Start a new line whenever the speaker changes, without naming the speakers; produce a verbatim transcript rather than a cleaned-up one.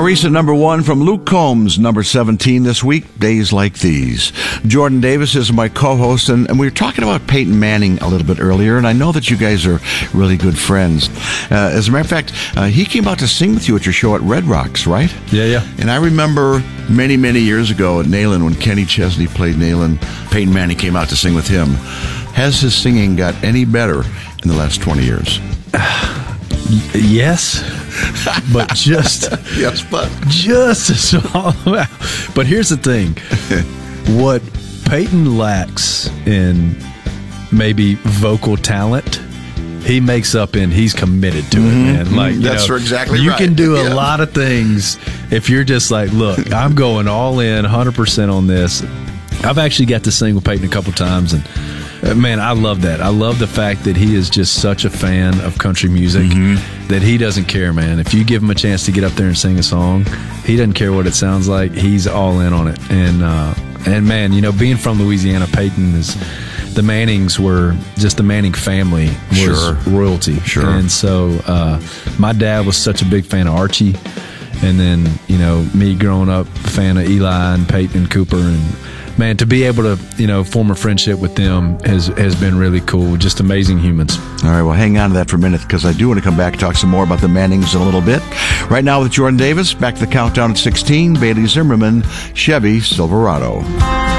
recent number one from Luke Combs, number seventeen this week, Days Like These. Jordan Davis is my co-host, and, and we were talking about Peyton Manning a little bit earlier, and I know that you guys are really good friends. Uh, as a matter of fact, uh, he came out to sing with you at your show at Red Rocks, right?
Yeah, yeah.
And I remember many, many years ago at Nayland, when Kenny Chesney played Nayland, Peyton Manning came out to sing with him. Has his singing got any better in the last twenty years?
Yes, but just
yes, but
just a small amount. But here's the thing: what Peyton lacks in maybe vocal talent, he makes up in he's committed to
mm-hmm.
it, man. Like
that's
you know,
exactly
you
right.
can do a
yeah.
lot of things if you're just like, look, I'm going all in, one hundred percent on this. I've actually got to sing with Peyton a couple times, and uh, man, I love that. I love the fact that he is just such a fan of country music mm-hmm. that he doesn't care, man. If you give him a chance to get up there and sing a song, he doesn't care what it sounds like. He's all in on it. And uh, and man, you know, being from Louisiana, Peyton is the Mannings were just the Manning family was
sure.
royalty.
Sure.
And so uh, my dad was such a big fan of Archie, and then you know me growing up a fan of Eli and Peyton and Cooper, and man, to be able to, you know, form a friendship with them has has been really cool. Just amazing humans.
All right, well, hang on to that for a minute, because I do want to come back and talk some more about the Mannings in a little bit. Right now with Jordan Davis, back to the countdown at sixteen, Bailey Zimmerman, Chevy Silverado.